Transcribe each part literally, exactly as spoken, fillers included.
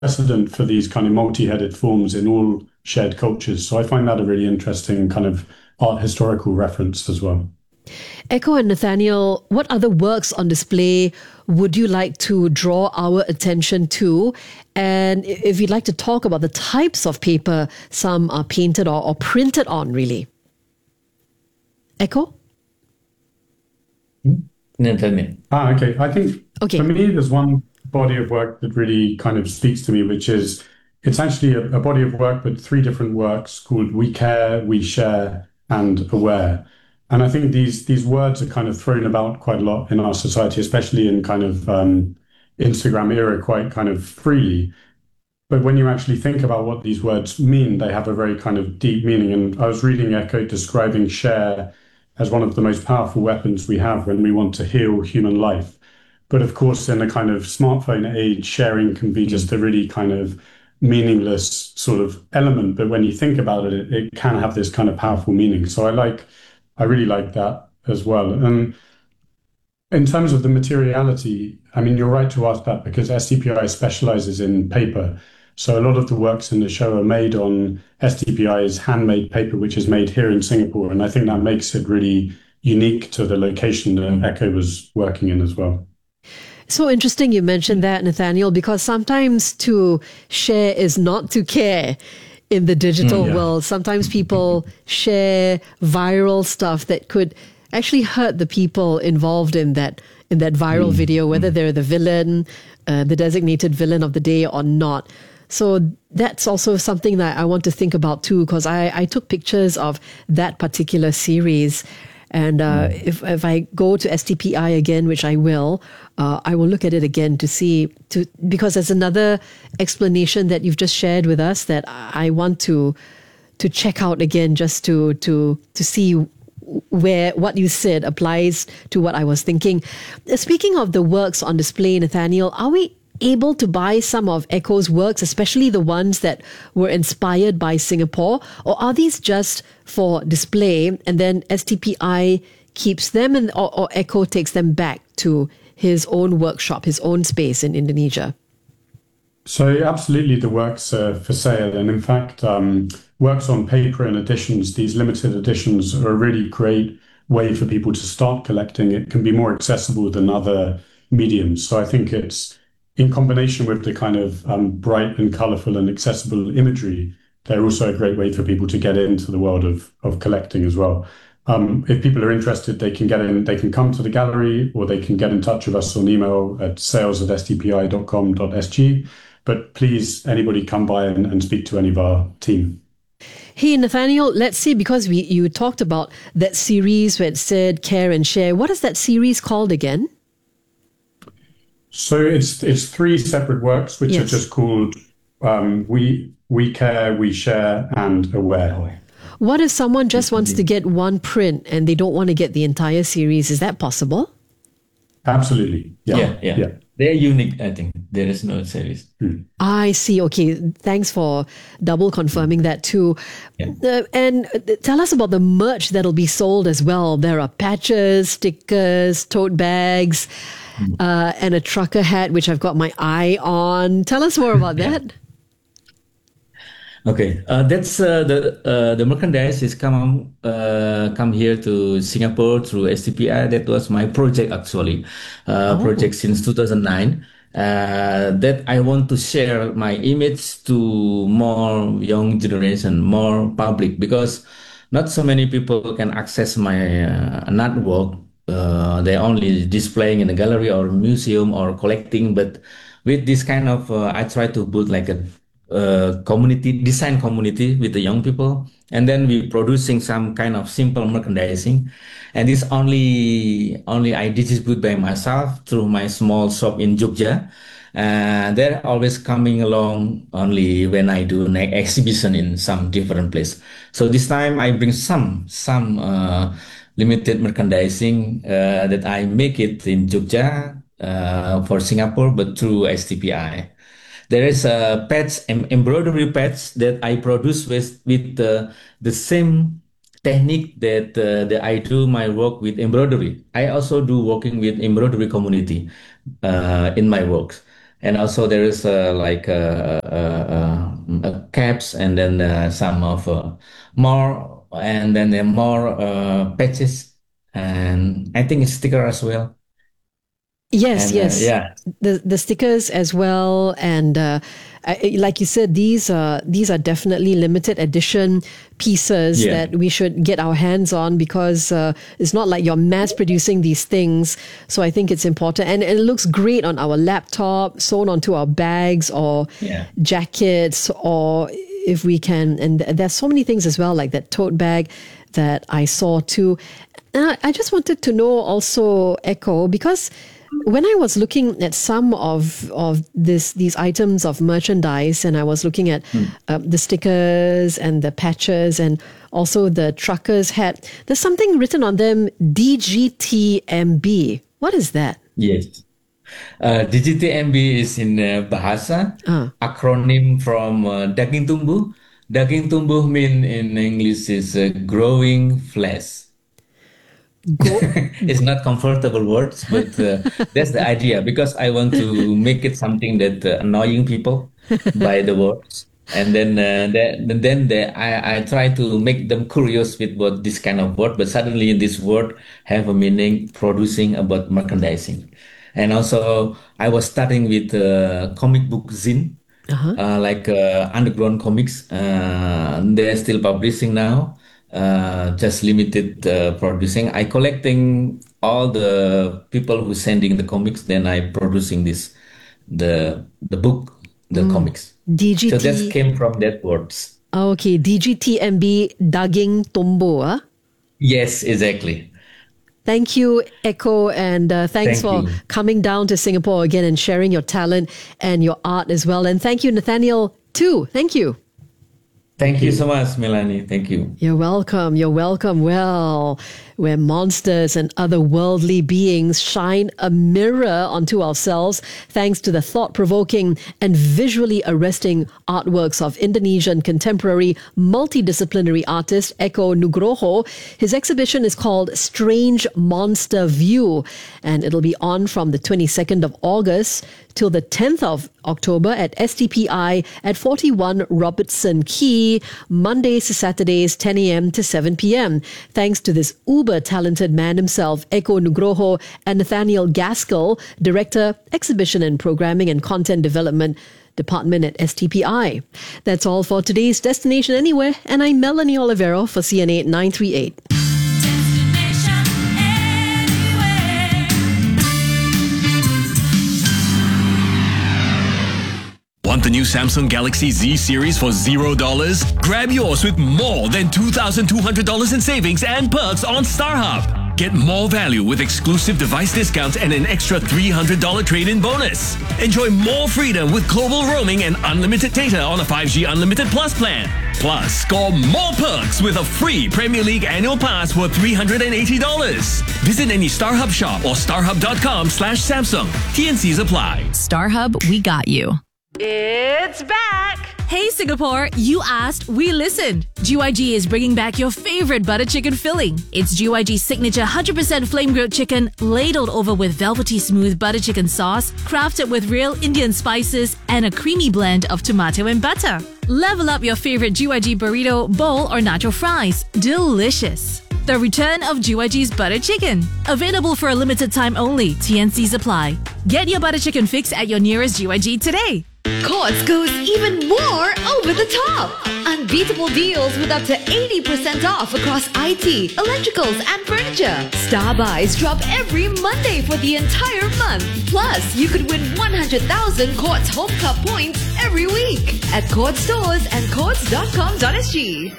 precedent for these kind of multi-headed forms in all shared cultures. So I find that a really interesting kind of art historical reference as well. Echo and Nathaniel, what other works on display would you like to draw our attention to? And if you'd like to talk about the types of paper some are painted or, or printed on, really. Echo? Nathaniel. Ah, okay. I think okay. for me, there's one body of work that really kind of speaks to me, which is it's actually a, a body of work, but three different works called We Care, We Share, and Aware. And I think these these words are kind of thrown about quite a lot in our society, especially in kind of um, Instagram era, quite kind of freely. But when you actually think about what these words mean, they have a very kind of deep meaning. And I was reading Echo describing share as one of the most powerful weapons we have when we want to heal human life. But of course, in a kind of smartphone age, sharing can be just a really kind of meaningless sort of element. But when you think about it, it, it can have this kind of powerful meaning. So I like, I really like that as well. And in terms of the materiality, I mean, you're right to ask that because S D P I specializes in paper. So a lot of the works in the show are made on S D P I's handmade paper, which is made here in Singapore. And I think that makes it really unique to the location that Echo was working in as well. So interesting you mentioned that, Nathaniel, because sometimes to share is not to care in the digital mm, yeah. world. Sometimes people share viral stuff that could actually hurt the people involved in that in that viral mm, video, whether mm. they're the villain, uh, the designated villain of the day or not. So that's also something that I want to think about too, because I, I took pictures of that particular series. And uh, mm. if if I go to S D P I again, which I will, uh, I will look at it again to see, to because there's another explanation that you've just shared with us that I want to to check out again, just to to to see where what you said applies to what I was thinking. Speaking of the works on display, Nathaniel, are we able to buy some of Echo's works, especially the ones that were inspired by Singapore, or are these just for display and then S D P I keeps them and or, or Echo takes them back to his own workshop, his own space in Indonesia? So absolutely the works are for sale. And in fact, um, works on paper and editions, these limited editions are a really great way for people to start collecting. It can be more accessible than other mediums. So I think it's in combination with the kind of um, bright and colorful and accessible imagery, they're also a great way for people to get into the world of, of collecting as well. Um, if people are interested, they can get in, they can come to the gallery or they can get in touch with us on email at sales at s d p i dot com dot s g. But please, anybody come by and, and speak to any of our team. Hey, Nathaniel, let's see, because we you talked about that series where it said Care and Share. What is that series called again? So it's it's three separate works, which yes. are just called um, We We Care, We Share, and Aware. What if someone just wants to get one print and they don't want to get the entire series? Is that possible? Absolutely. Yeah, yeah. yeah. yeah. They're unique, I think. There is no series. Hmm. I see. Okay. Thanks for double confirming that too. Yeah. Uh, and tell us about the merch that'll be sold as well. There are patches, stickers, tote bags, hmm. uh, and a trucker hat, which I've got my eye on. Tell us more about yeah. that. Okay, uh, that's uh, the uh, the merchandise is come uh, come here to Singapore through S D P I. That was my project actually, uh, oh. project since two thousand nine. Uh, that I want to share my image to more young generation, more public, because not so many people can access my uh, artwork. Uh, they're only displaying in a gallery or museum or collecting. But with this kind of, uh, I try to build like a Uh, community design community with the young people, and then we producing some kind of simple merchandising, and this only only I distribute by myself through my small shop in Jogja, and they're always coming along only when I do an exhibition in some different place. So this time I bring some some uh, limited merchandising uh, that I make it in Jogja uh, for Singapore, but through S T P I. There is a patch, embroidery patch that I produce with with uh, the same technique that uh, that I do my work with embroidery. I also do working with embroidery community uh, in my works, And also there is uh, like uh, uh, uh, uh, caps, and then uh, some of uh, more, and then there are more uh, patches, and I think it's sticker as well. Yes, And uh, yes. yeah, The the stickers as well, and uh, I, like you said, these are these are definitely limited edition pieces yeah, that we should get our hands on, because uh, it's not like you're mass producing these things. So I think it's important, and, and it looks great on our laptop, sewn onto our bags or yeah. jackets, or if we can. And there's so many things as well, like that tote bag that I saw too. And I, I just wanted to know also, Echo, because when I was looking at some of of this these items of merchandise, and I was looking at Hmm. uh, the stickers and the patches, and also the trucker's hat, there's something written on them, D G T M B. What is that? Yes. Uh, D G T M B is in uh, Bahasa, Ah. acronym from uh, Daging Tumbuh. Daging Tumbuh mean in English is uh, growing flesh. Go. It's not comfortable words, but uh, that's the idea, because I want to make it something that uh, annoying people by the words, and then uh, that, then the, I, I try to make them curious with what this kind of word, but suddenly this word have a meaning, producing about merchandising. And also I was starting with uh, comic book zine, Uh-huh. uh, like uh, underground comics. Uh, they're still publishing now, uh, just limited uh, producing. I collecting all the people who sending the comics, then I producing this, the the book, the comics. So that D G T. came from that words. Okay, D G T M B Daging Tumbuh. Ah? Yes, exactly. Thank you, Echo, and uh, thanks Thank for you. coming down to Singapore again and sharing your talent and your art as well. And thank you, Nathaniel, too. Thank you. Thank you so much, Melanie. Thank you. You're welcome. You're welcome. Well, where monsters and other worldly beings shine a mirror onto ourselves thanks to the thought-provoking and visually arresting artworks of Indonesian contemporary multidisciplinary artist Eko Nugroho. His exhibition is called Strange Monster View, and it'll be on from the twenty-second of August till the tenth of October at S T P I at forty-one Robertson Quay, Mondays to Saturdays, ten a.m. to seven p.m. Thanks to this uber-talented man himself, Eko Nugroho, and Nathaniel Gaskell, Director, Exhibition and Programming and Content Development Department at S T P I. That's all for today's Destination Anywhere, and I'm Melanie Olivero for C N A nine three eight. Want the new Samsung Galaxy Z series for zero dollars? Grab yours with more than two thousand two hundred dollars in savings and perks on StarHub. Get more value with exclusive device discounts and an extra three hundred dollars trade-in bonus. Enjoy more freedom with global roaming and unlimited data on a five G Unlimited Plus plan. Plus, score more perks with a free Premier League annual pass worth three hundred eighty dollars. Visit any StarHub shop or starhub.com slash Samsung. T and Cs apply. StarHub, we got you. It's back! Hey Singapore, you asked, we listened. G Y G is bringing back your favorite butter chicken filling. It's G Y G's signature one hundred percent flame grilled chicken, ladled over with velvety smooth butter chicken sauce, crafted with real Indian spices, and a creamy blend of tomato and butter. Level up your favorite G Y G burrito, bowl, or nacho fries. Delicious. The return of G Y G's butter chicken. Available for a limited time only. T N Cs apply. Get your butter chicken fix at your nearest G Y G today. Courts goes even more over the top. Unbeatable deals with up to eighty percent off across I T, electricals, and furniture. Star buys drop every Monday for the entire month. Plus, you could win one hundred thousand Courts Home Cup points every week at Courts stores and courts dot com dot s g.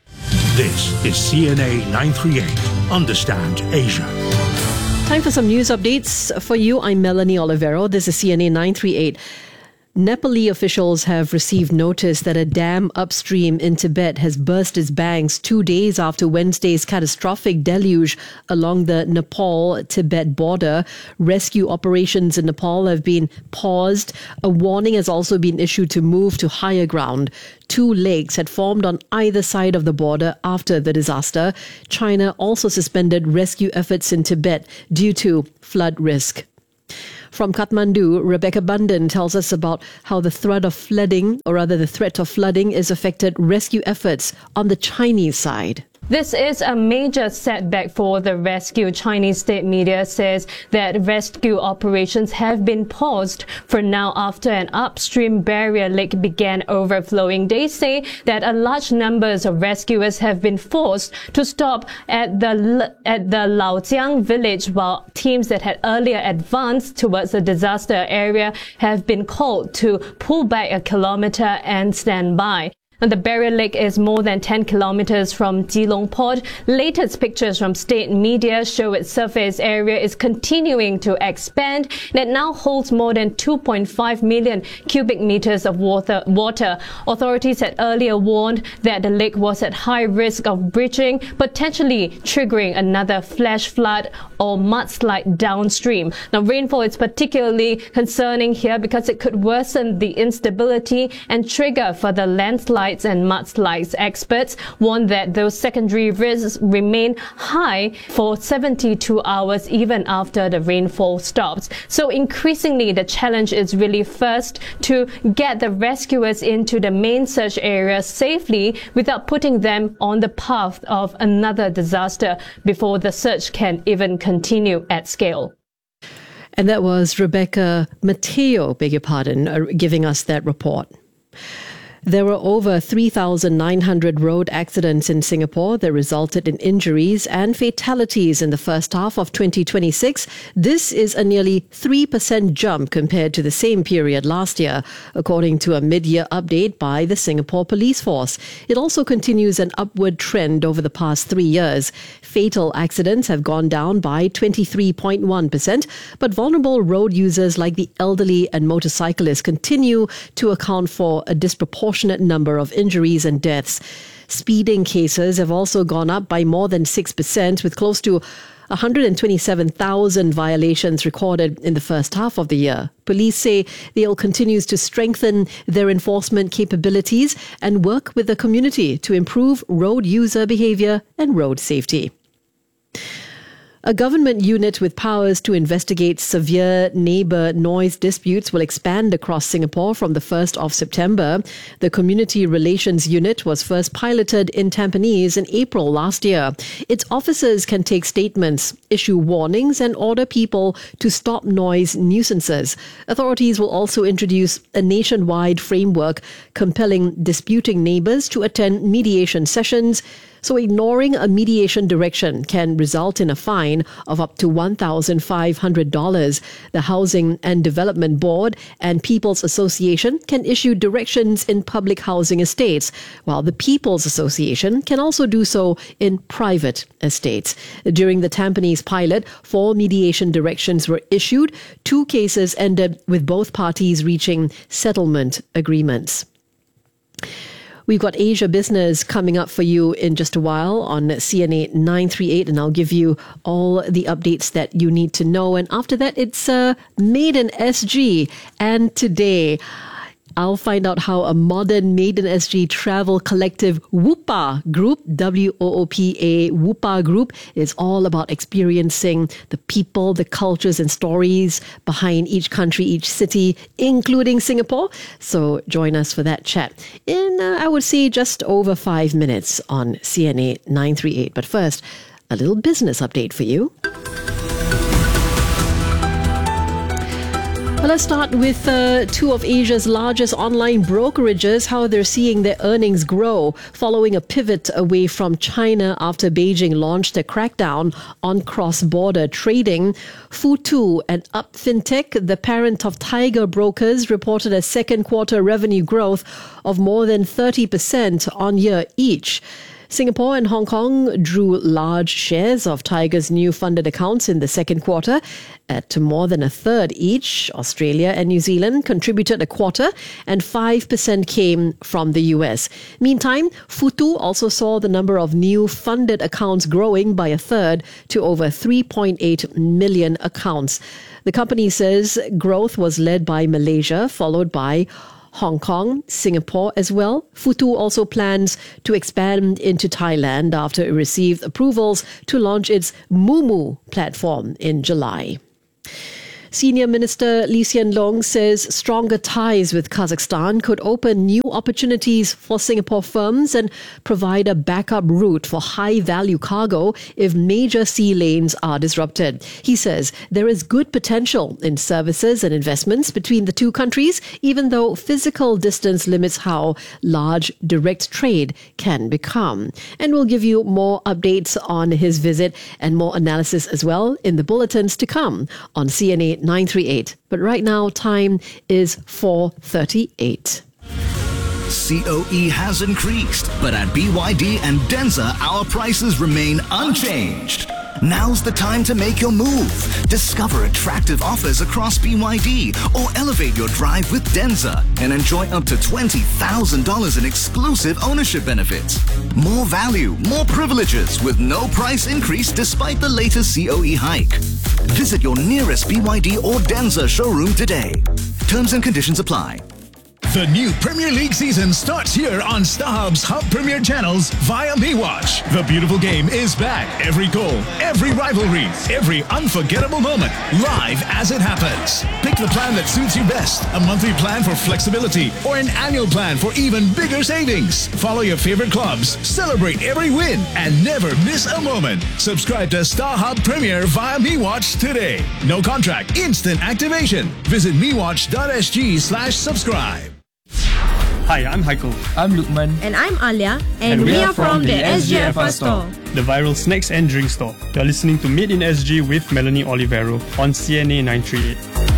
This is C N A nine three eight. Understand Asia. Time for some news updates for you. I'm Melanie Olivero. This is C N A nine three eight. Nepali officials have received notice that a dam upstream in Tibet has burst its banks two days after Wednesday's catastrophic deluge along the Nepal-Tibet border. Rescue operations in Nepal have been paused. A warning has also been issued to move to higher ground. Two lakes had formed on either side of the border after the disaster. China also suspended rescue efforts in Tibet due to flood risk. From Kathmandu, Rebecca Bundan tells us about how the threat of flooding, or rather the threat of flooding, has affected rescue efforts on the Chinese side. This is a major setback for the rescue. Chinese state media says that rescue operations have been paused for now after an upstream barrier lake began overflowing. They say that a large numbers of rescuers have been forced to stop at the at the Laojiang village, while teams that had earlier advanced towards the disaster area have been called to pull back a kilometer and stand by. And the barrier lake is more than ten kilometers from Keelung Port. Latest pictures from state media show its surface area is continuing to expand, and it now holds more than two point five million cubic meters of water. water. Authorities had earlier warned that the lake was at high risk of breaching, potentially triggering another flash flood or mudslide downstream. Now, rainfall is particularly concerning here because it could worsen the instability and trigger further landslides and mudslides. Experts warn that those secondary risks remain high for seventy-two hours even after the rainfall stops. So increasingly, the challenge is really first to get the rescuers into the main search area safely without putting them on the path of another disaster before the search can even continue at scale. And that was Rebecca Mateo, beg your pardon, uh, giving us that report. There were over three thousand nine hundred road accidents in Singapore that resulted in injuries and fatalities in the first half of twenty twenty-six. This is a nearly three percent jump compared to the same period last year, according to a mid-year update by the Singapore Police Force. It also continues an upward trend over the past three years. Fatal accidents have gone down by twenty-three point one percent, but vulnerable road users like the elderly and motorcyclists continue to account for a disproportionate number of injuries and deaths. Speeding cases have also gone up by more than six percent, with close to one hundred twenty-seven thousand violations recorded in the first half of the year. Police say they'll continue to strengthen their enforcement capabilities and work with the community to improve road user behavior and road safety. A government unit with powers to investigate severe neighbour noise disputes will expand across Singapore from the first of September. The Community Relations Unit was first piloted in Tampines in April last year. Its officers can take statements, issue warnings and order people to stop noise nuisances. Authorities will also introduce a nationwide framework compelling disputing neighbours to attend mediation sessions. So ignoring a mediation direction can result in a fine of up to one thousand five hundred dollars. The Housing and Development Board and People's Association can issue directions in public housing estates, while the People's Association can also do so in private estates. During the Tampines pilot, four mediation directions were issued. Two cases ended with both parties reaching settlement agreements. We've got Asia Business coming up for you in just a while on C N A nine thirty-eight, and I'll give you all the updates that you need to know. And after that, it's uh, Made in S G. And today, I'll find out how a modern Made in S G travel collective Woopa Group, W O O P A, Woopa Group, is all about experiencing the people, the cultures and stories behind each country, each city, including Singapore. So join us for that chat in, uh, I would say, just over five minutes on C N A nine thirty-eight. But first, a little business update for you. Well, let's start with uh, two of Asia's largest online brokerages, how they're seeing their earnings grow following a pivot away from China after Beijing launched a crackdown on cross-border trading. Futu and Up Fintech, the parent of Tiger Brokers, reported a second quarter revenue growth of more than thirty percent on year each. Singapore and Hong Kong drew large shares of Tiger's new funded accounts in the second quarter at more than a third each. Australia and New Zealand contributed a quarter, and five percent came from the U S. Meantime, Futu also saw the number of new funded accounts growing by a third to over three point eight million accounts. The company says growth was led by Malaysia, followed by Hong Kong, Singapore as well. Futu also plans to expand into Thailand after it received approvals to launch its Moomoo platform in July. Senior Minister Lee Hsien Loong says stronger ties with Kazakhstan could open new opportunities for Singapore firms and provide a backup route for high-value cargo if major sea lanes are disrupted. He says there is good potential in services and investments between the two countries, even though physical distance limits how large direct trade can become. And we'll give you more updates on his visit and more analysis as well in the bulletins to come on C N A nine thirty-eight. But right now, time is four thirty-eight. C O E has increased, but at B Y D and Denza, our prices remain unchanged. Now's the time to make your move. Discover attractive offers across B Y D or elevate your drive with Denza and enjoy up to twenty thousand dollars in exclusive ownership benefits. More value, more privileges with no price increase despite the latest C O E hike. Visit your nearest B Y D or Denza showroom today. Terms and conditions apply. The new Premier League season starts here on StarHub's Hub Premier channels via MeWatch. The beautiful game is back. Every goal, every rivalry, every unforgettable moment, live as it happens. Pick the plan that suits you best. A monthly plan for flexibility or an annual plan for even bigger savings. Follow your favorite clubs, celebrate every win, and never miss a moment. Subscribe to StarHub Premier via MeWatch today. No contract, instant activation. Visit mewatch.sg slash subscribe. Hi, I'm Heiko. I'm Lukman. And I'm Alia. And, and we, we are are from the S G F R store, the viral snacks and drink store. You're listening to Made in S G with Melanie Olivero on C N A nine thirty-eight.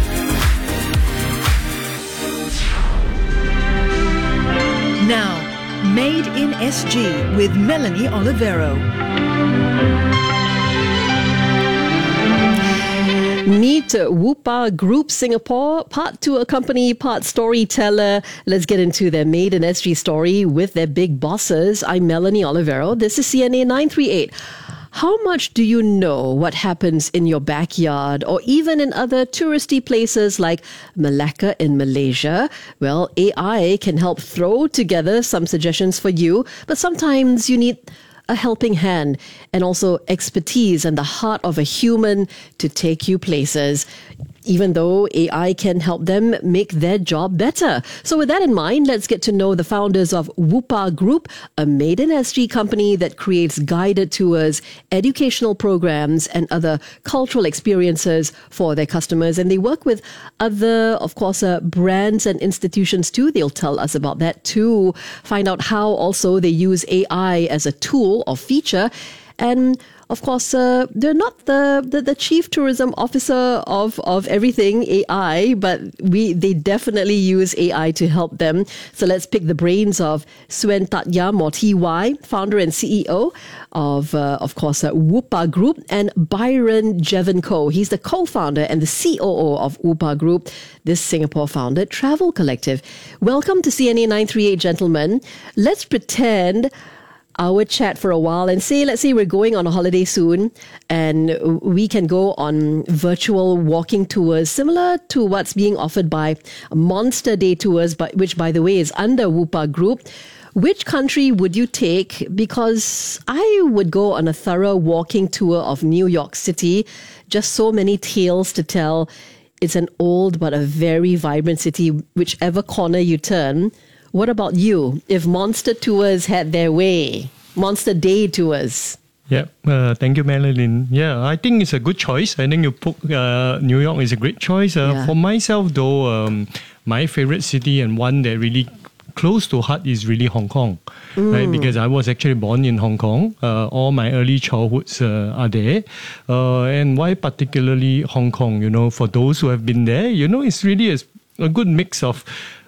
Now, Made in S G with Melanie Olivero. Meet Woopa Group Singapore, part tour company, part storyteller. Let's get into their Made in S G story with their big bosses. I'm Melanie Olivero. This is C N A nine thirty-eight. How much do you know what happens in your backyard or even in other touristy places like Malacca in Malaysia? Well, A I can help throw together some suggestions for you, but sometimes you need a helping hand and also expertise and the heart of a human to take you places, even though A I can help them make their job better. So with that in mind, let's get to know the founders of Woopa Group, a Made in S G company that creates guided tours, educational programs, and other cultural experiences for their customers. And they work with other, of course, uh, brands and institutions too. They'll tell us about that too. Find out how also they use A I as a tool or feature. And of course, uh, they're not the, the, the chief tourism officer of, of everything A I, but we they definitely use A I to help them. So let's pick the brains of Suen Tat Yam, or T Y, founder and C E O of, uh, of course, uh, Woopa Group, and Byron Jevenko. He's the co-founder and the C O O of Woopa Group, this Singapore-founded travel collective. Welcome to C N A nine thirty-eight, gentlemen. Let's pretend our chat for a while and say, let's say we're going on a holiday soon and we can go on virtual walking tours similar to what's being offered by Monster Day Tours, but which, by the way, is under Woopa Group. Which country would you take? Because I would go on a thorough walking tour of New York City. Just so many tales to tell. It's an old but a very vibrant city, whichever corner you turn. What about you? If Monster Tours had their way, Monster Day Tours. Yeah, uh, thank you, Madeline. Yeah, I think it's a good choice. I think you put uh, New York is a great choice. Uh, Yeah. For myself, though, um, my favorite city and one that really close to heart is really Hong Kong, right? Because I was actually born in Hong Kong. Uh, all my early childhoods uh, are there. Uh, and why particularly Hong Kong? You know, for those who have been there, you know, it's really a, a good mix of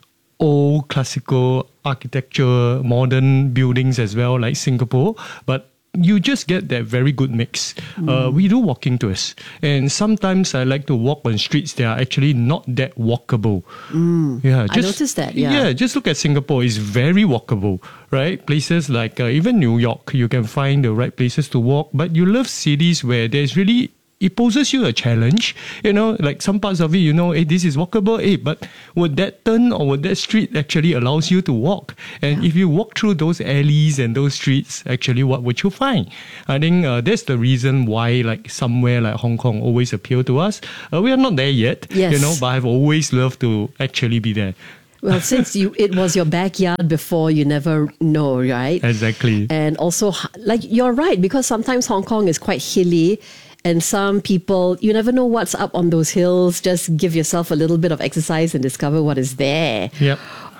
old classical architecture, modern buildings as well, like Singapore, but you just get that very good mix. Mm. Uh, we do walking tours, and sometimes I like to walk on streets that are actually not that walkable. Mm. Yeah, I noticed that, yeah. Yeah, just look at Singapore. It's very walkable, right? Places like uh, even New York, you can find the right places to walk, but you love cities where there's really it poses you a challenge, you know, like some parts of it, you know, hey, this is walkable, hey, but would that turn or would that street actually allows you to walk? And yeah. if you walk through those alleys and those streets, actually, what would you find? I think uh, that's the reason why, like, somewhere like Hong Kong always appeal to us. Uh, we are not there yet, yes. you know, but I've always loved to actually be there. Well, since you it was your backyard before, you never know, right? Exactly. And also, like, you're right, because sometimes Hong Kong is quite hilly. And some people, you never know what's up on those hills. Just give yourself a little bit of exercise and discover what is there. Yep.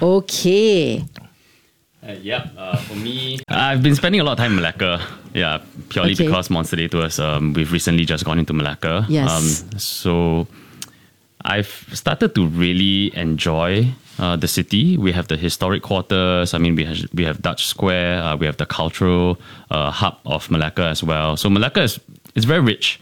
Okay. Uh, yeah, uh, for me, I've been spending a lot of time in Malacca. Yeah, purely okay. because Monster Day Tours, um, we've recently just gone into Malacca. Yes. Um, so I've started to really enjoy uh, the city. We have the historic quarters. I mean, we have, we have Dutch Square. Uh, we have the cultural uh, hub of Malacca as well. So Malacca is it's very rich,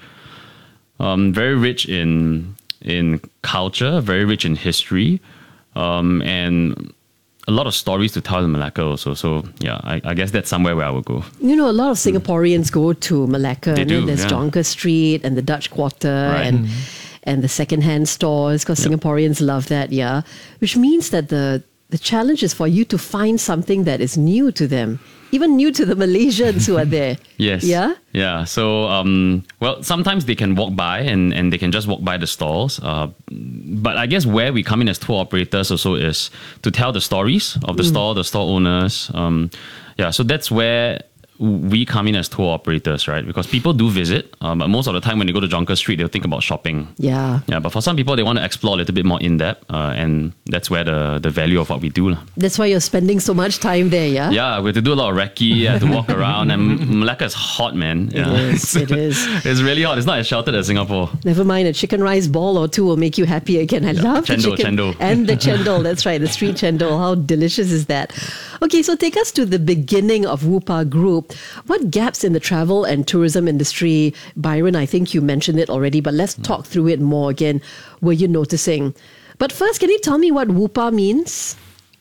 um, very rich in in culture, very rich in history, um, and a lot of stories to tell in Malacca also. So yeah, I, I guess that's somewhere where I would go. You know, a lot of Singaporeans go to Malacca. They and do, then there's yeah. Jonker Street and the Dutch Quarter Right. and and the secondhand stores, because Yep. Singaporeans love that, yeah. Which means that the the challenge is for you to find something that is new to them, even new to the Malaysians who are there. Yes. Yeah? Yeah. So, um, well, sometimes they can walk by and, and they can just walk by the stalls. Uh, but I guess where we come in as tour operators also is to tell the stories of the Mm. store, the store owners. Um, yeah. So that's where we come in as tour operators, right? Because people do visit, um, but most of the time when they go to Jonker Street, they'll think about shopping. Yeah. Yeah, but for some people, they want to explore a little bit more in depth, uh, and that's where the, the value of what we do. lah. That's why you're spending so much time there, yeah? Yeah, we have to do a lot of recce, I have to walk around, and Malacca is hot, man. It Yeah. is, it is. It's really hot. It's not as sheltered as Singapore. Never mind, a chicken rice ball or two will make you happy again. I love the Chendol, chicken. chendol. And the chendol, that's right, the street chendol. How delicious is that? Okay, so take us to the beginning of Wupa Group. What gaps in the travel and tourism industry, Byron, I think you mentioned it already, but let's talk through it more again, were you noticing? But first, can you tell me what Wupa means?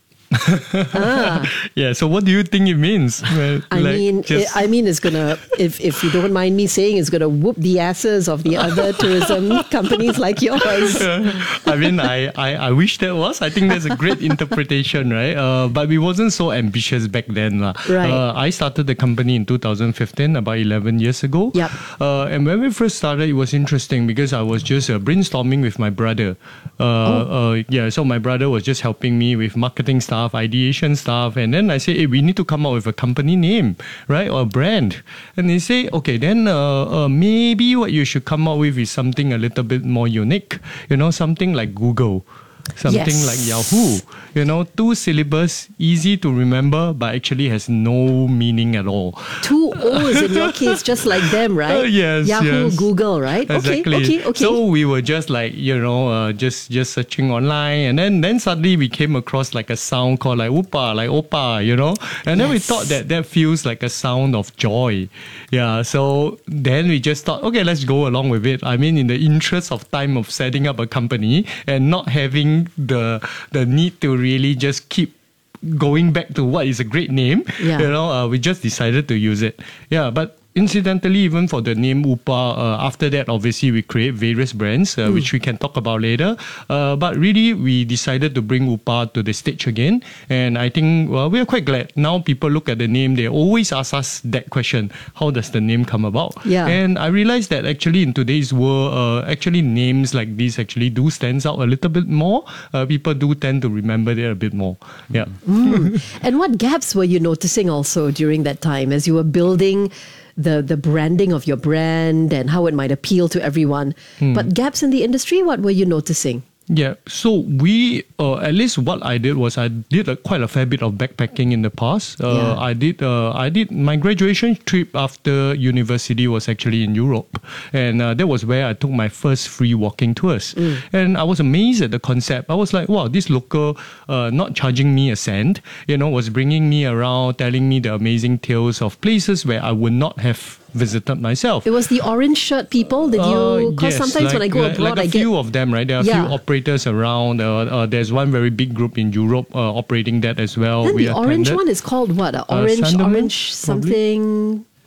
ah. Yeah, so what do you think it means? Well, I like, mean, just- I mean, it's gonna. If if you don't mind me saying, it's gonna whoop the asses of the other tourism companies like yours. I mean, I, I, I wish that was. I think that's a great interpretation, right? Uh, but we wasn't so ambitious back then. lah. Right. Uh, I started the company in two thousand fifteen, about eleven years ago. Yep. Uh, and when we first started, it was interesting because I was just uh, brainstorming with my brother. Uh, Oh. uh, yeah, so my brother was just helping me with marketing stuff, ideation stuff. And then I say, hey, we need to come up with a company name, right? Or a brand. And they say, okay, then uh, uh, maybe what you should come up with is something a little bit more unique. You know, something like Google. Something Yes. like Yahoo, you know, two syllables, easy to remember, but actually has no meaning at all. Two O's in your case, just like them, right? Uh, yes, Yahoo, yes. Google, right? Exactly. Okay, okay, okay. So we were just like, you know, uh, just just searching online, and then then suddenly we came across like a sound called like Upa, like Opa, you know, and then we Yes. thought that that feels like a sound of joy. Yeah. So then we just thought, okay, let's go along with it. I mean, in the interest of time of setting up a company and not having the the need to really just keep going back to what is a great name, Yeah. you know, uh, we just decided to use it. Yeah, but incidentally, even for the name Upa, uh, after that, obviously, we create various brands, uh, Mm. which we can talk about later. Uh, but really, we decided to bring Upa to the stage again. And I think, well, we are quite glad. Now people look at the name, they always ask us that question, how does the name come about? Yeah. And I realized that actually in today's world, uh, actually names like these actually do stand out a little bit more. Uh, people do tend to remember it a bit more. Yeah. Mm. And what gaps were you noticing also during that time as you were building the the branding of your brand and how it might appeal to everyone? Hmm. But gaps in the industry, what were you noticing? Yeah, so we, uh, at least what I did was I did a, quite a fair bit of backpacking in the past. Uh, Yeah. I did, uh, I did my graduation trip after university was actually in Europe, and uh, that was where I took my first free walking tours. Mm. And I was amazed at the concept. I was like, wow, this local, uh, not charging me a cent, you know, was bringing me around, telling me the amazing tales of places where I would not have visited myself. It was the orange shirt people. Did you? Because Uh, yes, sometimes when I like- go like, abroad, like a I get few of them, right? There are a Yeah. few operators around. Uh, uh, there's one very big group in Europe uh, operating that as well. Then We the orange attended. one is called what? A Uh, orange, Sandeman, orange probably? something.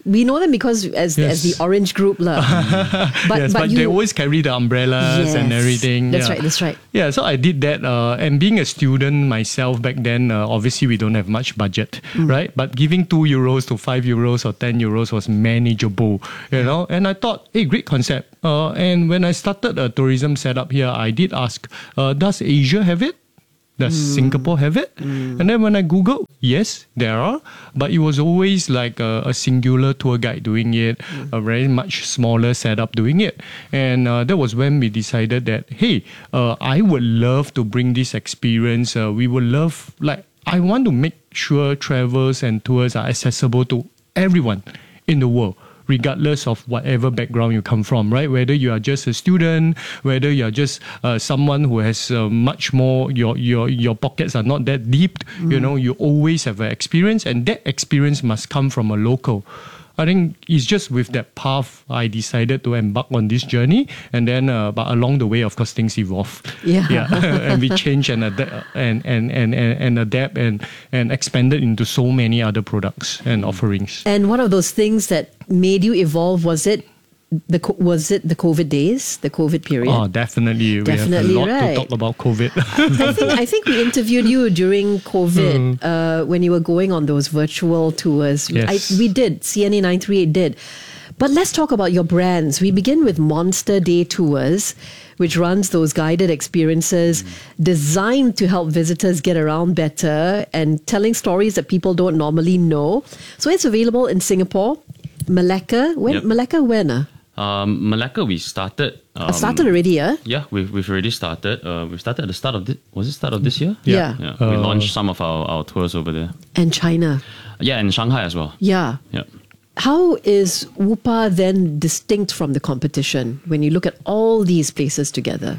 we know them because as Yes. as the Orange Group lah. but yes, but, but you, they always carry the umbrellas and Yes. everything. That's yeah. right, that's right. Yeah, so I did that. Uh, and being a student myself back then, uh, obviously we don't have much budget, Mm. right? But giving two euros to five euros or ten euros was manageable, you know? And I thought, hey, great concept. Uh, and when I started a tourism setup here, I did ask, uh, does Asia have it? Does Singapore have it? And then when I Googled, yes, there are. But it was always like a, a singular tour guide doing it, a very much smaller setup doing it. And uh, that was when we decided that, hey, uh, I would love to bring this experience. Uh, we would love, like, I want to make sure travels and tours are accessible to everyone in the world, regardless of whatever background you come from, right? Whether you are just a student, whether you are just uh, someone who has uh, much more, your your your pockets are not that deep, you know, you always have an experience, and that experience must come from a local. I think it's just with that path I decided to embark on this journey, and then uh, but along the way, of course, things evolve. Yeah, yeah, and we change and adapt and and, and, and and adapt and and expanded into so many other products and offerings. And one of those things that made you evolve, was it the co- was it the COVID days, the COVID period? Oh, definitely. Definitely, we have a lot right. to talk about COVID. I think I think we interviewed you during COVID uh, when you were going on those virtual tours. Yes. I, we did. C N A nine three eight did. But let's talk about your brands. We begin with Monster Day Tours, which runs those guided experiences designed to help visitors get around better and telling stories that people don't normally know. So it's available in Singapore, Malacca. When Yep. Malacca when? Uh? Um, Malacca, we started. Um, started already, yeah? Yeah, we've, we've already started. Uh, we started at the start of this. Was it start of this year? Yeah. yeah. we Uh, launched some of our, our tours over there. And China. Yeah, and Shanghai as well. Yeah. Yeah. How is Woopa then distinct from the competition when you look at all these places together?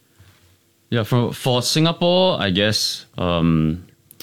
Yeah, for for Singapore, I guess um,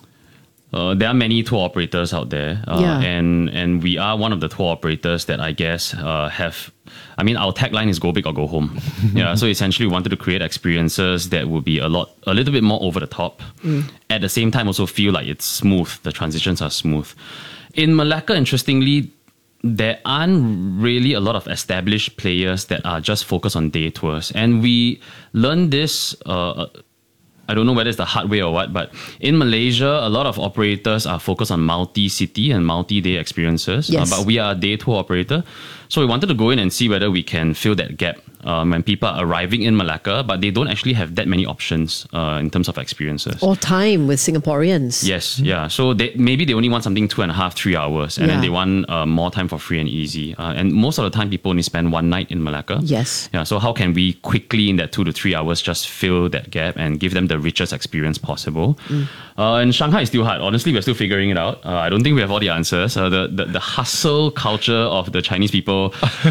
uh, there are many tour operators out there, uh, Yeah. and and we are one of the tour operators that I guess uh, have. I mean, our tagline is "Go big or go home." Yeah, so essentially, we wanted to create experiences that would be a lot, a little bit more over the top. Mm. At the same time, also feel like it's smooth. The transitions are smooth. In Malacca, interestingly, there aren't really a lot of established players that are just focused on day tours. And we learned this, uh, I don't know whether it's the hard way or what, but in Malaysia, a lot of operators are focused on multi-city and multi-day experiences. Yes. Uh, but we are a day tour operator. So we wanted to go in and see whether we can fill that gap um, when people are arriving in Malacca, but they don't actually have that many options uh, in terms of experiences. Or time with Singaporeans. Yes, yeah. So they, maybe they only want something two and a half, three hours, and Yeah. then they want uh, more time for free and easy. Uh, and most of the time, people only spend one night in Malacca. Yes. Yeah. So how can we quickly, in that two to three hours, just fill that gap and give them the richest experience possible? Mm. Uh, and Shanghai is still hard. Honestly, we're still figuring it out. Uh, I don't think we have all the answers. Uh, the, the the hustle culture of the Chinese people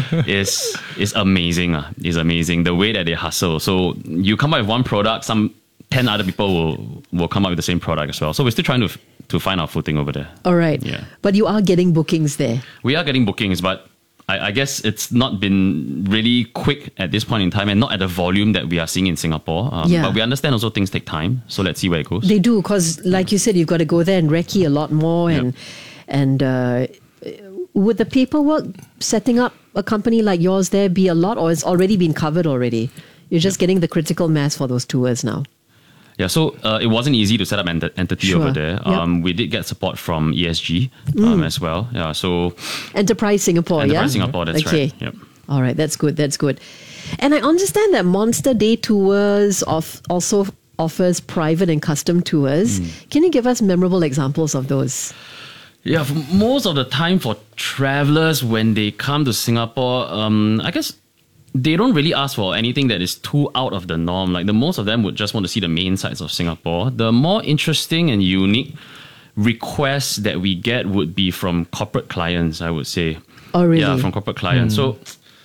is is amazing. Uh, is amazing. The way that they hustle. So you come up with one product, some ten other people will will come up with the same product as well. So we're still trying to to find our footing over there. All right. Yeah. But you are getting bookings there. We are getting bookings, but I, I guess it's not been really quick at this point in time, and not at the volume that we are seeing in Singapore. Um, Yeah. But we understand also things take time. So let's see where it goes. They do, because like you said, you've got to go there and recce a lot more. And, and uh, would the paperwork setting up a company like yours there be a lot, or it's already been covered already? You're just getting the critical mass for those tours now. Yeah, so uh, it wasn't easy to set up an ent- entity Sure. over there. Yep. Um, We did get support from E S G um, Mm. as well. Yeah, so Enterprise Singapore, yeah? Enterprise Singapore, that's okay. right. Yep. All right, that's good, that's good. And I understand that Monster Day Tours of also offers private and custom tours. Mm. Can you give us memorable examples of those? Yeah, for most of the time for travelers, when they come to Singapore, um, I guess they don't really ask for anything that is too out of the norm. Like the most of them would just want to see the main sights of Singapore. The more interesting and unique requests that we get would be from corporate clients, I would say. Oh, really? Yeah, from corporate clients. So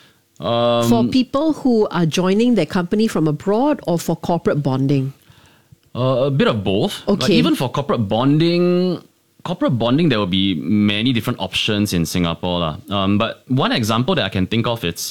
um, For people who are joining their company from abroad, or for corporate bonding? Uh, a bit of both. Like Okay. even for corporate bonding, corporate bonding, there will be many different options in Singapore. lah. Um, but one example that I can think of, it's,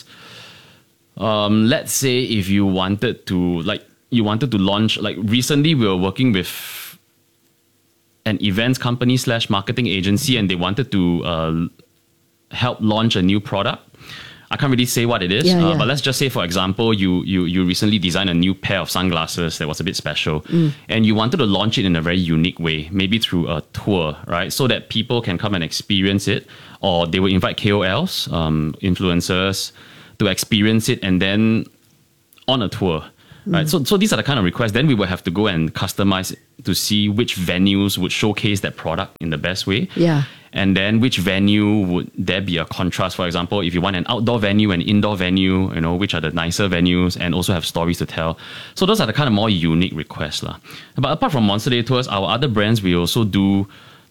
um, let's say if you wanted to, like, you wanted to launch, like recently we were working with an events company slash marketing agency, and they wanted to uh, help launch a new product. I can't really say what it is, Yeah, uh, yeah. but let's just say, for example, you you you recently designed a new pair of sunglasses that was a bit special, Mm. and you wanted to launch it in a very unique way, maybe through a tour, right? So that people can come and experience it, or they will invite K O Ls, um, influencers, to experience it, and then on a tour. Right, Mm. so so these are the kind of requests. Then we will have to go and customize it to see which venues would showcase that product in the best way. Yeah. And then which venue would there be a contrast? For example, if you want an outdoor venue and indoor venue, you know, which are the nicer venues and also have stories to tell. So those are the kind of more unique requests, lah. But apart from Monster Day Tours, our other brands, we also do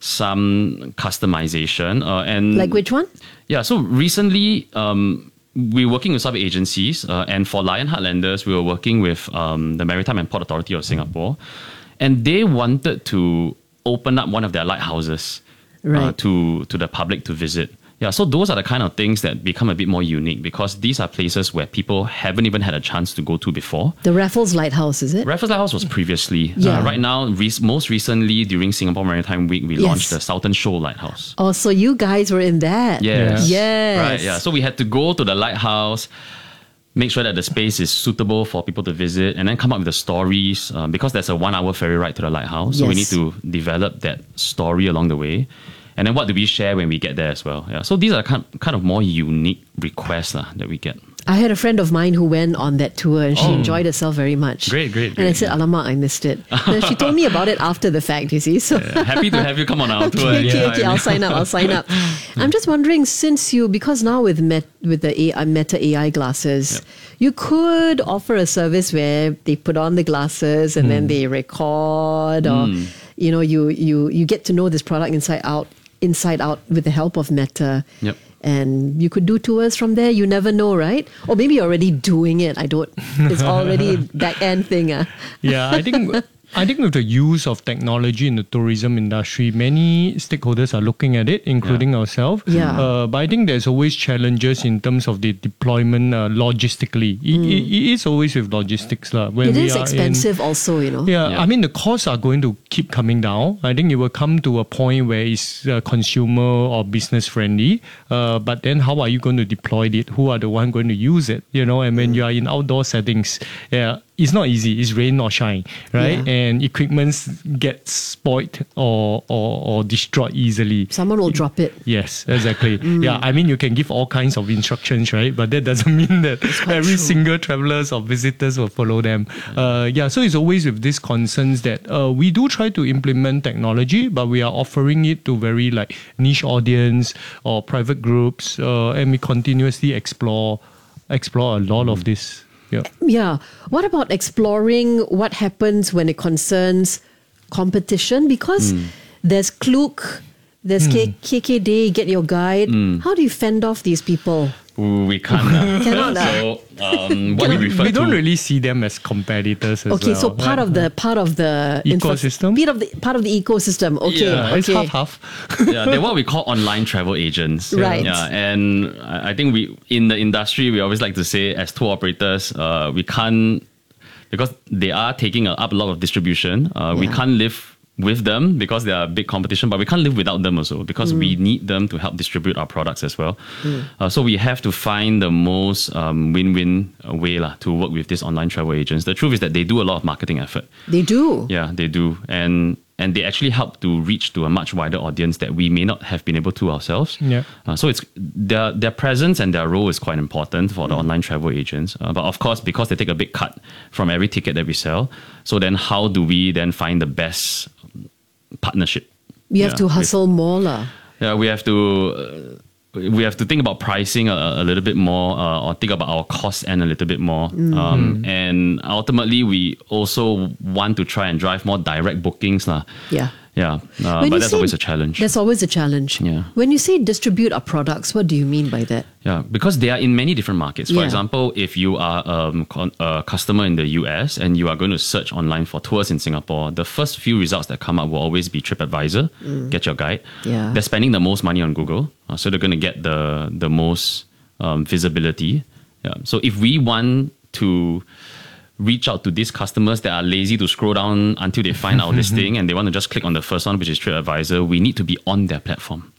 some customization. Uh, and Like which one? Yeah, so recently, um, we're working with some agencies, uh, and for Lion Heartlanders, we were working with um, the Maritime and Port Authority of Singapore, and they wanted to open up one of their lighthouses uh, Right. to to the public to visit. Yeah, so those are the kind of things that become a bit more unique because these are places where people haven't even had a chance to go to before. The Raffles Lighthouse, is it? Raffles Lighthouse was previously. Yeah. Uh, right now, re- most recently during Singapore Maritime Week, we Yes. launched the Southern Shoal Lighthouse. Oh, so you guys were in that. Yes. Yes. Right, yeah. So we had to go to the lighthouse, make sure that the space is suitable for people to visit, and then come up with the stories uh, because there's a one hour ferry ride to the lighthouse. So we need Yes. to develop that story along the way. And then what do we share when we get there as well? Yeah. So these are kind kind of more unique requests uh, that we get. I had a friend of mine who went on that tour and she Oh. enjoyed herself very much. Great, great, And I great, said, Alamak, I missed it. And she told me about it after the fact, you see. So Yeah, happy to have you come on our tour. Okay, okay, Yeah, okay. I I'll mean- sign up. I'll sign up. I'm just wondering, since you, because now with Met, with the A I, Meta A I glasses, you could offer a service where they put on the glasses and then Hmm. they record, or Mm. you know, you you you get to know this product inside out, inside out with the help of Meta. Yep. And you could do tours from there. You never know, right? Or maybe you're already doing it. I don't. It's already back end thing. Uh. Yeah, I think I think with the use of technology in the tourism industry, many stakeholders are looking at it, including ourselves. Yeah. Uh, but I think there's always challenges in terms of the deployment uh, logistically. It, it, it is always with logistics. lah. When It we is are expensive, in, also. You know. Yeah, I mean, the costs are going to keep coming down. I think it will come to a point where it's uh, consumer or business friendly. Uh, but then how are you going to deploy it? Who are the one going to use it? You know, and when you are in outdoor settings, yeah, it's not easy. It's rain or shine, right? Yeah. And equipment gets spoiled or, or, or destroyed easily. Someone will drop it. Yes, exactly. Mm. Yeah, I mean, you can give all kinds of instructions, right? But that doesn't mean that every single travelers or visitors will follow them. Uh, yeah, so it's always with these concerns that uh, we do try to implement technology, but we are offering it to very like niche audience or private groups, uh, and we continuously explore explore a lot of this. Yeah. Yeah. What about exploring what happens when it concerns competition? Because Mm. there's Klook, there's K- Mm. KKday, Get Your Guide. Mm. How do you fend off these people? Ooh, we can't. uh. Cannot, uh. So um, what we refer we to. don't really see them as competitors as Okay, well. so part of the part of the infra- Ecosystem? part of the part of the ecosystem. Okay, Yeah, okay. it's half half. Yeah, they're what we call online travel agents. Right. Yeah, and I I think we in the industry we always like to say as tour operators, uh, we can't because they are taking up a lot of distribution. Uh, We Yeah. can't live with them because they are a big competition, but we can't live without them also because Mm. we need them to help distribute our products as well. Mm. Uh, so we have to find the most um, win-win uh, way lah to work with these online travel agents. The truth is that they do a lot of marketing effort. They do. Yeah, they do, and and they actually help to reach to a much wider audience that we may not have been able to ourselves. Yeah. Uh, so it's their their presence and their role is quite important for the online travel agents. Uh, but of course, because they take a big cut from every ticket that we sell, so then how do we then find the best partnership? You have Yeah, to with- hustle more, lah. Yeah, we have to. Uh, we have to think about pricing a, a little bit more, uh, or think about our cost end a little bit more. Mm. Um, and ultimately, we also want to try and drive more direct bookings, lah. Yeah. Yeah, uh, When but you that's say- always a challenge. That's always a challenge. Yeah. When you say distribute our products, what do you mean by that? Yeah, because they are in many different markets. For Yeah. example, if you are um, con- a customer in the U S and you are going to search online for tours in Singapore, the first few results that come up will always be TripAdvisor, Mm. Get Your Guide. Yeah. They're spending the most money on Google, uh, so they're going to get the the most um, visibility. Yeah. So if we want to reach out to these customers that are lazy to scroll down until they find our listing and they want to just click on the first one, which is TripAdvisor, we need to be on their platform.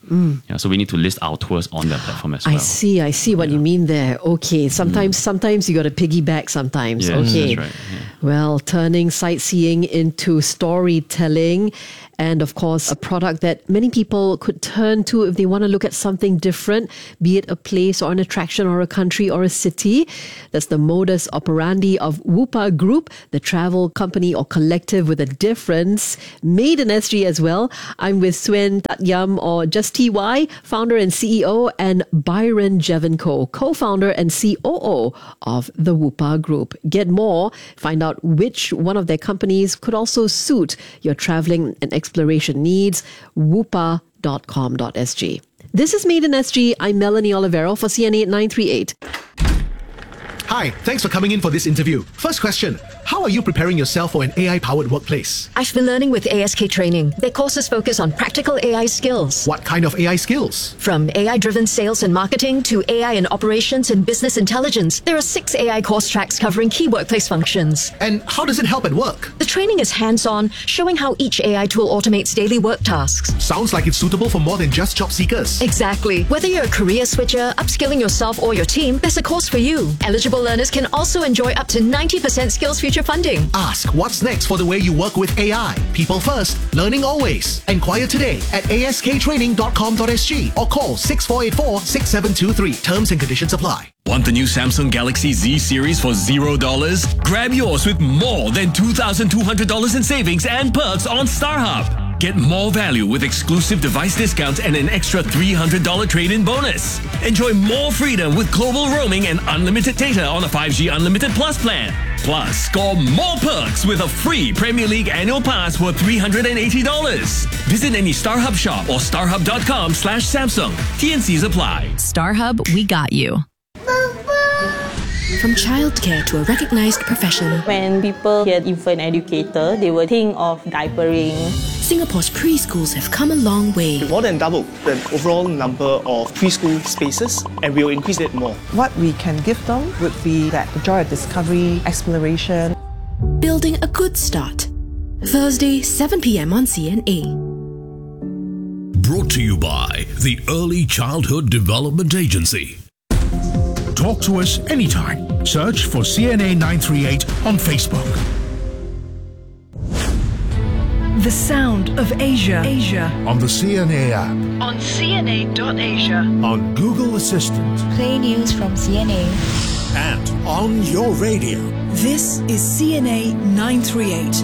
Mm. Yeah, so we need to list our tours on that platform as well. I see, I see what yeah. you mean there. Okay, sometimes, mm. sometimes you got to piggyback. Sometimes, yes, okay. That's right. Yeah. Well, turning sightseeing into storytelling. And of course, a product that many people could turn to if they want to look at something different, be it a place or an attraction or a country or a city. That's the modus operandi of Woopa Group, the travel company or collective with a difference, made in S G as well. I'm with Suen Tat Yam, or just T Y, founder and C E O, and Byron Jevenko, co-founder and C O O of the Woopa Group. Get more, find out which one of their companies could also suit your traveling and exploration needs, woopa dot com dot s g. This is Made in S G. I'm Melanie Olivero for C N A nine three eight. Hi, thanks for coming in for this interview. First question, how are you preparing yourself for an A I-powered workplace? I've been learning with A S K Training. Their courses focus on practical A I skills. What kind of A I skills? From A I-driven sales and marketing to A I in operations and business intelligence, there are six A I course tracks covering key workplace functions. And how does it help at work? The training is hands-on, showing how each A I tool automates daily work tasks. Sounds like it's suitable for more than just job seekers. Exactly. Whether you're a career switcher, upskilling yourself or your team, there's a course for you. Eligible learners can also enjoy up to ninety percent Skills Future funding. Ask what's next for the way you work with A I. People first, learning always. Enquire today at a s k training dot com dot s g or call six four eight four, six seven two three. Terms and conditions apply. Want the new Samsung Galaxy Z series for zero dollars? Grab yours with more than two thousand two hundred dollars in savings and perks on StarHub. Get more value with exclusive device discounts and an extra three hundred dollars trade-in bonus. Enjoy more freedom with global roaming and unlimited data on a five G Unlimited Plus plan. Plus, score more perks with a free Premier League annual pass worth three hundred eighty dollars. Visit any StarHub shop or starhub dot com slash Samsung. T N Cs apply. StarHub, we got you. From childcare to a recognized profession. When people hear infant educator, they will think of diapering. Singapore's preschools have come a long way. We've more than doubled the overall number of preschool spaces, and we will increase it more. What we can give them would be that joy of discovery, exploration. Building a good start. Thursday, seven p.m. on C N A. Brought to you by the Early Childhood Development Agency. Talk to us anytime. Search for C N A nine three eight on Facebook. The sound of Asia. Asia. On the C N A app. On c n a dot asia. On Google Assistant. Play news from C N A. And on your radio. This is C N A nine three eight.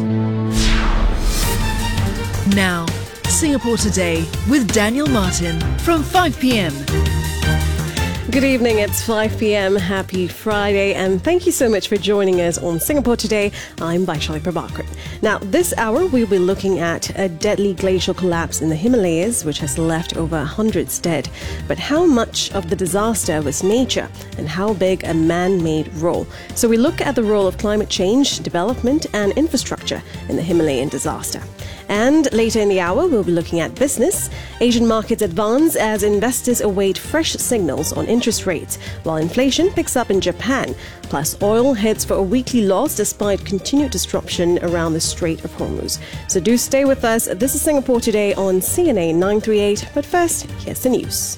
Now, Singapore Today with Daniel Martin from five p.m. Good evening, it's five p.m. Happy Friday, and thank you so much for joining us on Singapore Today. I'm Vaishali Prabhakar. Now, this hour we'll be looking at a deadly glacial collapse in the Himalayas, which has left over hundreds dead. But how much of the disaster was nature, and how big a man-made role? So we look at the role of climate change, development, and infrastructure in the Himalayan disaster. And later in the hour, we'll be looking at business. Asian markets advance as investors await fresh signals on interest rates, while inflation picks up in Japan. Plus, oil heads for a weekly loss despite continued disruption around the Strait of Hormuz. So do stay with us. This is Singapore Today on C N A nine three eight. But first, here's the news.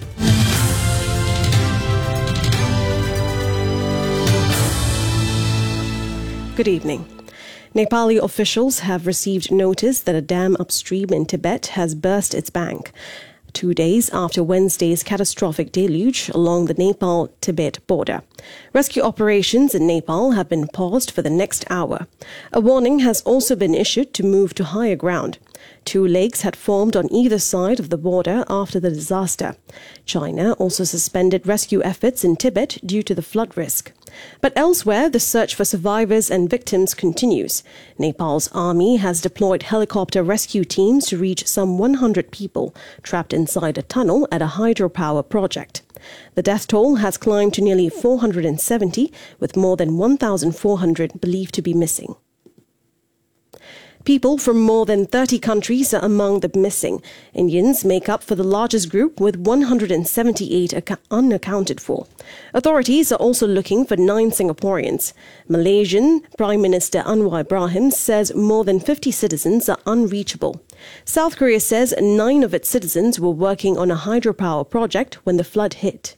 Good evening. Nepali officials have received notice that a dam upstream in Tibet has burst its bank, two days after Wednesday's catastrophic deluge along the Nepal-Tibet border. Rescue operations in Nepal have been paused for the next hour. A warning has also been issued to move to higher ground. Two lakes had formed on either side of the border after the disaster. China also suspended rescue efforts in Tibet due to the flood risk. But elsewhere, the search for survivors and victims continues. Nepal's army has deployed helicopter rescue teams to reach some one hundred people trapped inside a tunnel at a hydropower project. The death toll has climbed to nearly four hundred seventy, with more than one thousand four hundred believed to be missing. People from more than thirty countries are among the missing. Indians make up for the largest group, with one hundred seventy-eight unaccounted for. Authorities are also looking for nine Singaporeans. Malaysian Prime Minister Anwar Ibrahim says more than fifty citizens are unreachable. South Korea says nine of its citizens were working on a hydropower project when the flood hit.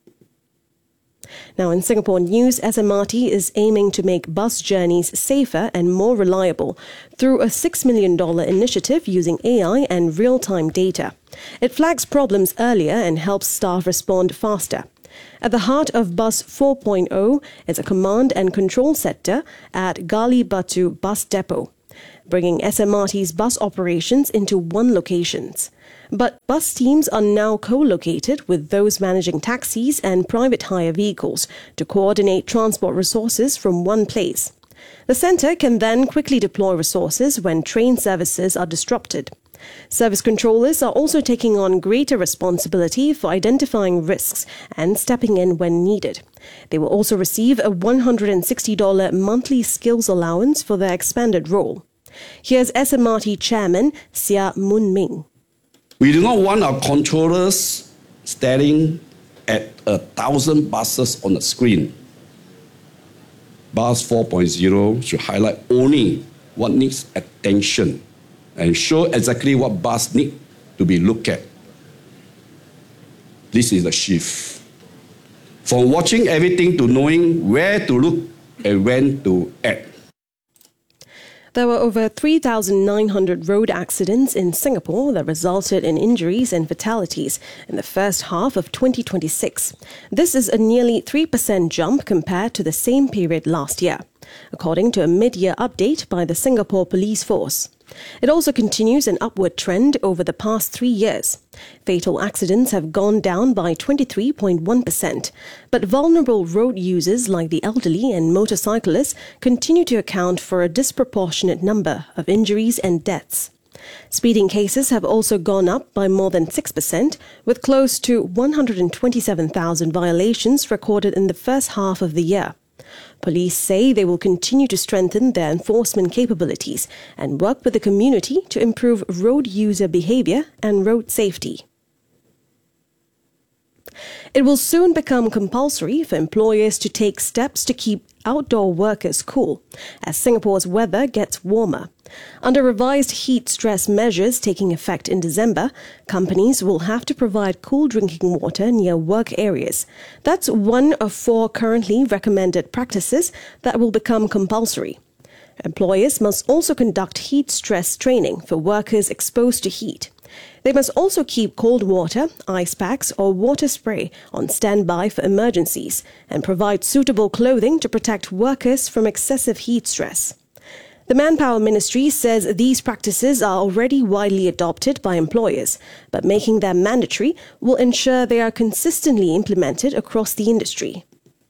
Now in Singapore news, S M R T is aiming to make bus journeys safer and more reliable through a six million dollars initiative using A I and real-time data. It flags problems earlier and helps staff respond faster. At the heart of Bus four point oh is a command and control center at Gali Batu Bus Depot, bringing S M R T's bus operations into one location. But bus teams are now co-located with those managing taxis and private hire vehicles to coordinate transport resources from one place. The centre can then quickly deploy resources when train services are disrupted. Service controllers are also taking on greater responsibility for identifying risks and stepping in when needed. They will also receive a one hundred sixty dollars monthly skills allowance for their expanded role. Here's S M R T Chairman Sia Moon Ming. We do not want our controllers staring at a thousand buses on the screen. Bus four point oh should highlight only what needs attention and show exactly what bus need to be looked at. This is the shift. From watching everything to knowing where to look and when to act. There were over three thousand nine hundred road accidents in Singapore that resulted in injuries and fatalities in the first half of twenty twenty-six. This is a nearly three percent jump compared to the same period last year, according to a mid-year update by the Singapore Police Force. It also continues an upward trend over the past three years. Fatal accidents have gone down by twenty-three point one percent, but vulnerable road users like the elderly and motorcyclists continue to account for a disproportionate number of injuries and deaths. Speeding cases have also gone up by more than six percent, with close to one hundred twenty-seven thousand violations recorded in the first half of the year. Police say they will continue to strengthen their enforcement capabilities and work with the community to improve road user behavior and road safety. It will soon become compulsory for employers to take steps to keep outdoor workers cool as Singapore's weather gets warmer. Under revised heat stress measures taking effect in December, companies will have to provide cool drinking water near work areas. That's one of four currently recommended practices that will become compulsory. Employers must also conduct heat stress training for workers exposed to heat. They must also keep cold water, ice packs or water spray on standby for emergencies and provide suitable clothing to protect workers from excessive heat stress. The Manpower Ministry says these practices are already widely adopted by employers, but making them mandatory will ensure they are consistently implemented across the industry.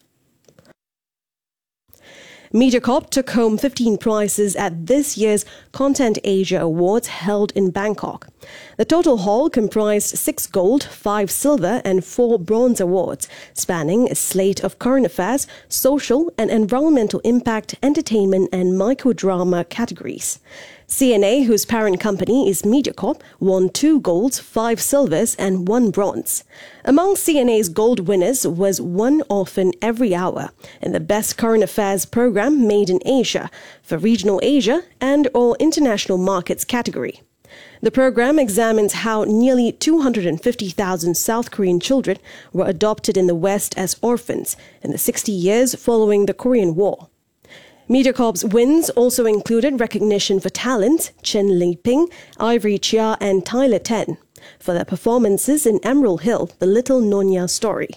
MediaCorp took home fifteen prizes at this year's Content Asia Awards held in Bangkok. The total haul comprised six gold, five silver and four bronze awards, spanning a slate of current affairs, social and environmental impact, entertainment and microdrama categories. C N A, whose parent company is MediaCorp, won two golds, five silvers and one bronze. Among C N A's gold winners was One Orphan Every Hour in the Best Current Affairs Program Made in Asia for Regional Asia and or International Markets category. The program examines how nearly two hundred fifty thousand South Korean children were adopted in the West as orphans in the sixty years following the Korean War. MediaCorp's wins also included recognition for talent, Chen Li-ping, Ivory Chia and Tyler Ten, for their performances in Emerald Hill, The Little Nyonya Story.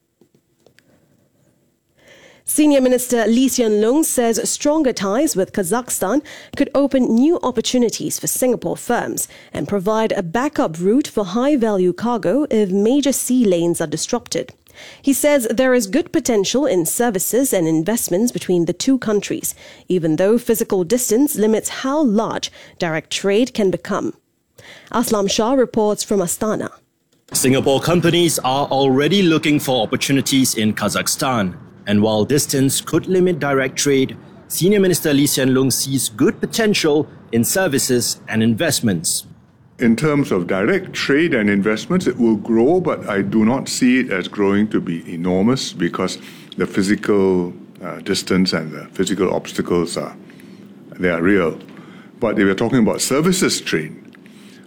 Senior Minister Lee Hsien Loong says stronger ties with Kazakhstan could open new opportunities for Singapore firms and provide a backup route for high-value cargo if major sea lanes are disrupted. He says there is good potential in services and investments between the two countries, even though physical distance limits how large direct trade can become. Aslam Shah reports from Astana. Singapore companies are already looking for opportunities in Kazakhstan, and while distance could limit direct trade, Senior Minister Lee Hsien Loong sees good potential in services and investments. In terms of direct trade and investments, it will grow, but I do not see it as growing to be enormous because the physical uh, distance and the physical obstacles are, they are real. But if we're talking about services trade,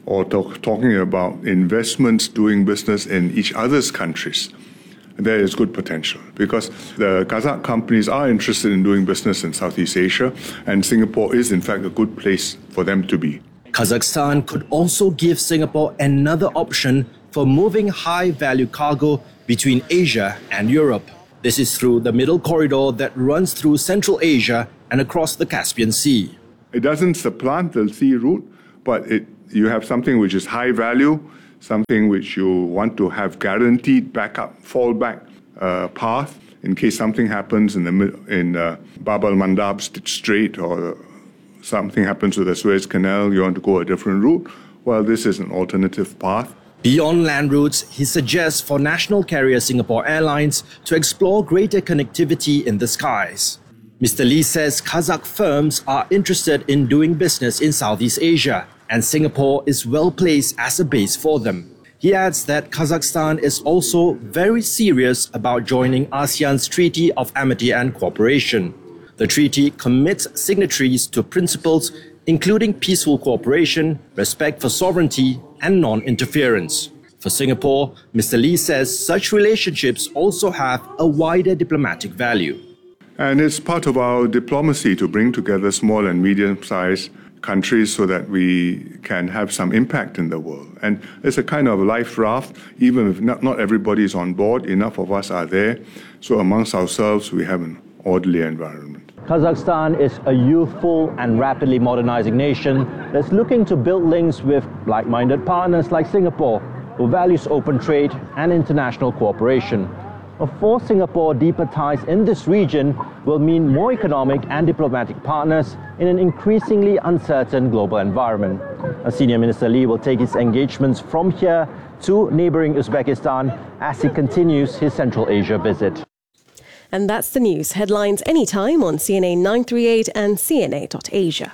or talk, talking about investments doing business in each other's countries, there is good potential because the Kazakh companies are interested in doing business in Southeast Asia, and Singapore is in fact a good place for them to be. Kazakhstan could also give Singapore another option for moving high-value cargo between Asia and Europe. This is through the middle corridor that runs through Central Asia and across the Caspian Sea. It doesn't supplant the sea route, but it, you have something which is high value, something which you want to have guaranteed backup, fallback uh, path in case something happens in the in uh, Bab al-Mandab Strait or something happens with the Suez Canal, you want to go a different route. Well, this is an alternative path. Beyond land routes, he suggests for national carrier Singapore Airlines to explore greater connectivity in the skies. Mister Lee says Kazakh firms are interested in doing business in Southeast Asia, and Singapore is well placed as a base for them. He adds that Kazakhstan is also very serious about joining ASEAN's Treaty of Amity and Cooperation. The treaty commits signatories to principles including peaceful cooperation, respect for sovereignty, and non-interference. For Singapore, Mister Lee says such relationships also have a wider diplomatic value. And it's part of our diplomacy to bring together small and medium-sized countries so that we can have some impact in the world. And it's a kind of life raft, even if not, not everybody is on board, enough of us are there. So amongst ourselves, we have an orderly environment. Kazakhstan is a youthful and rapidly modernizing nation that's looking to build links with like-minded partners like Singapore, who values open trade and international cooperation. For Singapore, deeper ties in this region will mean more economic and diplomatic partners in an increasingly uncertain global environment. A Senior Minister Lee will take his engagements from here to neighboring Uzbekistan as he continues his Central Asia visit. And that's the news. Headlines anytime on C N A nine three eight and C N A dot asia.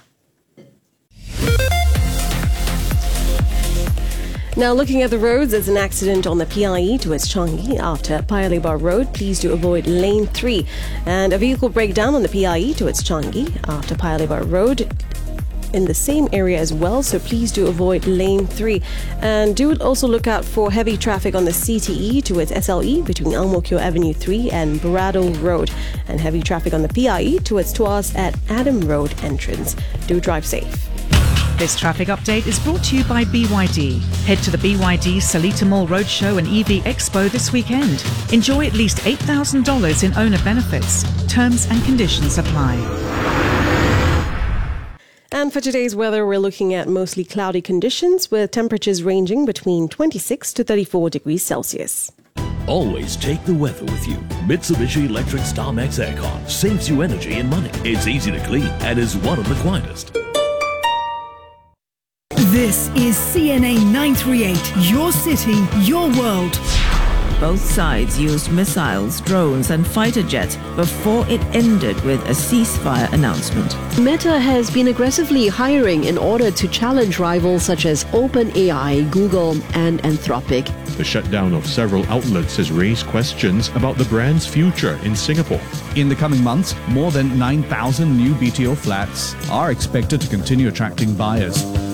Now, looking at the roads, there's an accident on the P I E towards Changi after Paya Lebar Road. Please do avoid lane three. And a vehicle breakdown on the P I E towards Changi after Paya Lebar Road in the same area as well, so please do avoid lane three. And do also look out for heavy traffic on the C T E towards S L E between Ang Mo Kio Avenue three and Barado Road, and heavy traffic on the P I E towards Tuas at Adam Road entrance. Do drive safe. This traffic update is brought to you by B Y D. Head to the B Y D Seletar Mall Roadshow and E V Expo this weekend. Enjoy at least eight thousand dollars in owner benefits. Terms and conditions apply. And for today's weather, we're looking at mostly cloudy conditions with temperatures ranging between twenty-six to thirty-four degrees Celsius. Always take the weather with you. Mitsubishi Electric StarMax Aircon saves you energy and money. It's easy to clean and is one of the quietest. This is C N A nine three eight, your city, your world. Both sides used missiles, drones and fighter jets before it ended with a ceasefire announcement. Meta has been aggressively hiring in order to challenge rivals such as OpenAI, Google and Anthropic. The shutdown of several outlets has raised questions about the brand's future in Singapore. In the coming months, more than nine thousand new B T O flats are expected to continue attracting buyers.